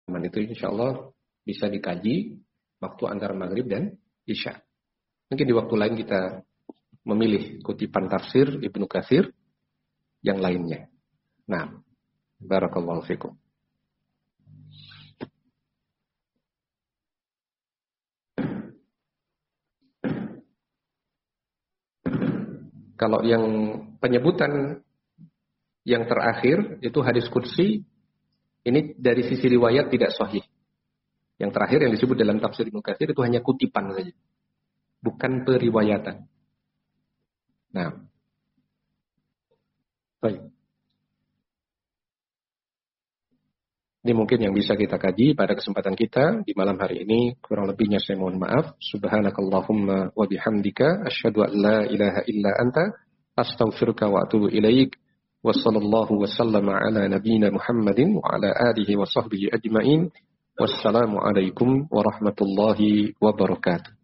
Itu insya Allah bisa dikaji waktu antara maghrib dan isya. Mungkin di waktu lain kita memilih kutipan tafsir Ibnu Katsir yang lainnya. Nah, barakallahu fikum. Kalau yang penyebutan yang terakhir itu hadis qudsi, ini dari sisi riwayat tidak sahih. Yang terakhir yang disebut dalam tafsir Ibnu Katsir itu hanya kutipan saja, bukan periwayatan. Nah, baik. Ini mungkin yang bisa kita kaji pada kesempatan kita di malam hari ini. Kurang lebihnya saya mohon maaf. Subhanakallahumma wa bihamdika asyhadu an la ilaha illa anta astaghfiruka wa atubu ilaik. Wa sallallahu wa sallama ala nabiyyina Muhammadin wa ala alihi wa sahbihi ajmain. Wassalamu alaikum warahmatullahi wabarakatuh.